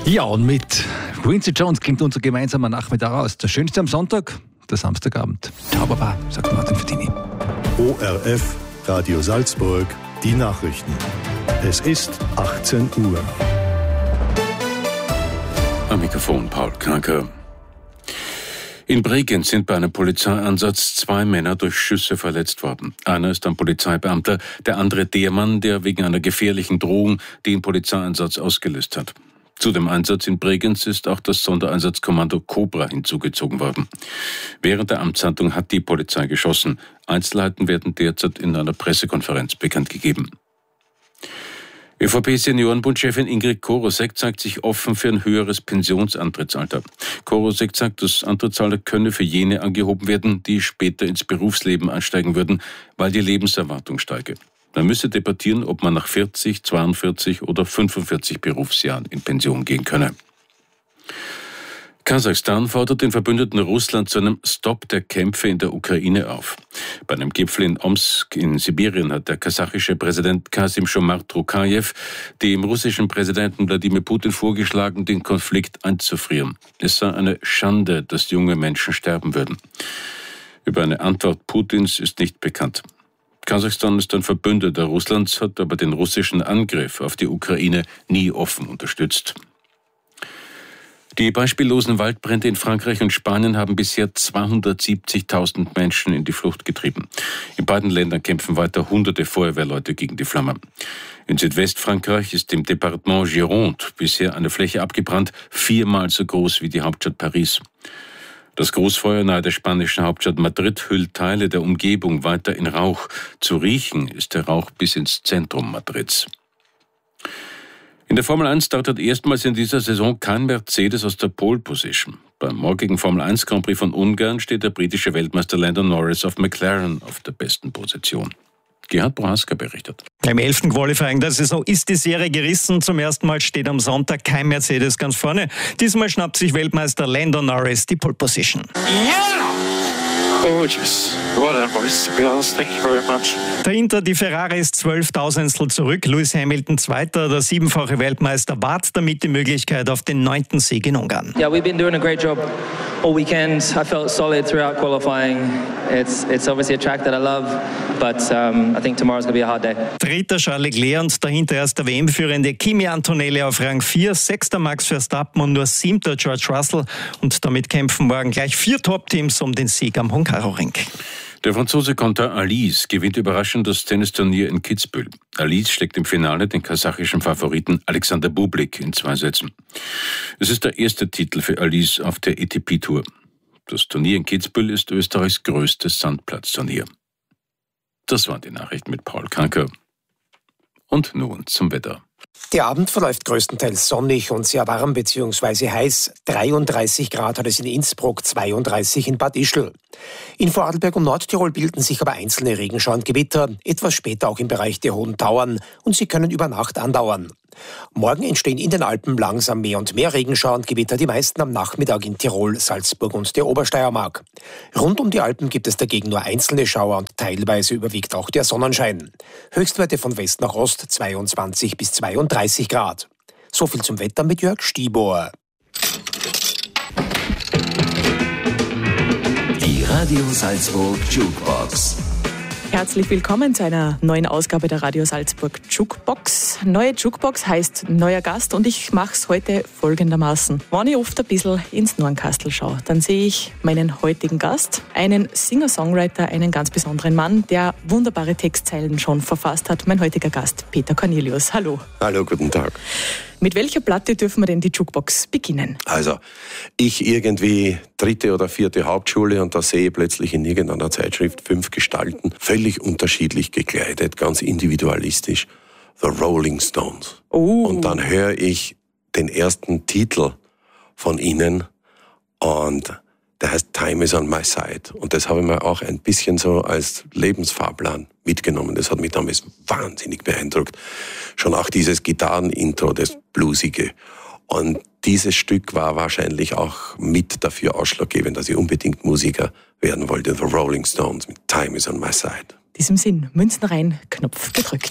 Ja, und mit Quincy Jones klingt unser gemeinsamer Nachmittag aus. Der schönste am Sonntag, der Samstagabend. Ciao, Baba, sagt Martin Verdini. ORF, Radio Salzburg, die Nachrichten. Es ist 18 Uhr. Am Mikrofon Paul Kranke. In Bregenz sind bei einem Polizeieinsatz 2 Männer durch Schüsse verletzt worden. Einer ist ein Polizeibeamter, der andere der Mann, der wegen einer gefährlichen Drohung den Polizeieinsatz ausgelöst hat. Zu dem Einsatz in Bregenz ist auch das Sondereinsatzkommando Cobra hinzugezogen worden. Während der Amtshandlung hat die Polizei geschossen. Einzelheiten werden derzeit in einer Pressekonferenz bekannt gegeben. ÖVP-Seniorenbundchefin Ingrid Korosek zeigt sich offen für ein höheres Pensionsantrittsalter. Korosek sagt, das Antrittsalter könne für jene angehoben werden, die später ins Berufsleben einsteigen würden, weil die Lebenserwartung steige. Man müsse debattieren, ob man nach 40, 42 oder 45 Berufsjahren in Pension gehen könne. Kasachstan fordert den Verbündeten Russland zu einem Stopp der Kämpfe in der Ukraine auf. Bei einem Gipfel in Omsk in Sibirien hat der kasachische Präsident Kassym-Jomart Tokajew dem russischen Präsidenten Wladimir Putin vorgeschlagen, den Konflikt einzufrieren. Es sei eine Schande, dass junge Menschen sterben würden. Über eine Antwort Putins ist nicht bekannt. Kasachstan ist ein Verbündeter Russlands, hat aber den russischen Angriff auf die Ukraine nie offen unterstützt. Die beispiellosen Waldbrände in Frankreich und Spanien haben bisher 270.000 Menschen in die Flucht getrieben. In beiden Ländern kämpfen weiter hunderte Feuerwehrleute gegen die Flammen. In Südwestfrankreich ist im Departement Gironde bisher eine Fläche abgebrannt, 4-mal so groß wie die Hauptstadt Paris. Das Großfeuer nahe der spanischen Hauptstadt Madrid hüllt Teile der Umgebung weiter in Rauch. Zu riechen ist der Rauch bis ins Zentrum Madrids. In der Formel 1 startet erstmals in dieser Saison kein Mercedes aus der Pole Position. Beim morgigen Formel 1 Grand Prix von Ungarn steht der britische Weltmeister Lando Norris auf McLaren auf der besten Position. Gerhard Prohaska berichtet. Im 11. Qualifying der Saison ist die Serie gerissen. Zum ersten Mal steht am Sonntag kein Mercedes ganz vorne. Diesmal schnappt sich Weltmeister Lando Norris die Pole Position. Gorgeous. What a voice, to be honest. Thank you very much. Dahinter die Ferrari ist 12.000 zurück. Lewis Hamilton Zweiter, der 7-fache Weltmeister, wart damit die Möglichkeit auf den 9. Sieg in Ungarn. Yeah, we've been doing a great job all weekend. I felt solid throughout qualifying. It's obviously a track that I love, but I think tomorrow's going to be a hard day. Dritter Charles Leclerc und dahinter erst der WM-Führende Kimi Antonelli auf Rang 4, 6. Max Verstappen und nur 7. George Russell. Und damit kämpfen morgen gleich 4 Top-Teams um den Sieg am Hungaroring. Der Franzose Konta Alice gewinnt überraschend das Tennisturnier in Kitzbühel. Alice schlägt im Finale den kasachischen Favoriten Alexander Bublik in 2 Sätzen. Es ist der erste Titel für Alice auf der ATP-Tour. Das Turnier in Kitzbühel ist Österreichs größtes Sandplatzturnier. Das waren die Nachrichten mit Paul Kranke. Und nun zum Wetter. Der Abend verläuft größtenteils sonnig und sehr warm bzw. heiß. 33 Grad hat es in Innsbruck, 32 in Bad Ischl. In Vorarlberg und Nordtirol bilden sich aber einzelne Regenschauer und Gewitter, etwas später auch im Bereich der Hohen Tauern, und sie können über Nacht andauern. Morgen entstehen in den Alpen langsam mehr und mehr Regenschauer und Gewitter, die meisten am Nachmittag in Tirol, Salzburg und der Obersteiermark. Rund um die Alpen gibt es dagegen nur einzelne Schauer und teilweise überwiegt auch der Sonnenschein. Höchstwerte von West nach Ost 22 bis 32 Grad. So viel zum Wetter mit Jörg Stiebohr. Die Radio Salzburg Jukebox. Herzlich willkommen zu einer neuen Ausgabe der Radio Salzburg Jukebox. Neue Jukebox heißt neuer Gast und ich mache es heute folgendermaßen. Wenn ich oft ein bisschen ins Nornkastel schaue, dann sehe ich meinen heutigen Gast, einen Singer-Songwriter, einen ganz besonderen Mann, der wunderbare Textzeilen schon verfasst hat. Mein heutiger Gast, Peter Cornelius. Hallo. Hallo, guten Tag. Mit welcher Platte dürfen wir denn die Jukebox beginnen? Also, ich irgendwie 3. oder 4. Hauptschule und da sehe ich plötzlich in irgendeiner Zeitschrift 5 Gestalten, völlig unterschiedlich gekleidet, ganz individualistisch. The Rolling Stones. Oh. Und dann höre ich den ersten Titel von ihnen und der heißt Time is on my side. Und das habe ich mir auch ein bisschen so als Lebensfahrplan mitgenommen. Das hat mich damals wahnsinnig beeindruckt. Schon auch dieses Gitarrenintro, das Bluesige. Und dieses Stück war wahrscheinlich auch mit dafür ausschlaggebend, dass ich unbedingt Musiker werden wollte. The Rolling Stones mit Time is on my side. In diesem Sinn, Münzen rein, Knopf gedrückt.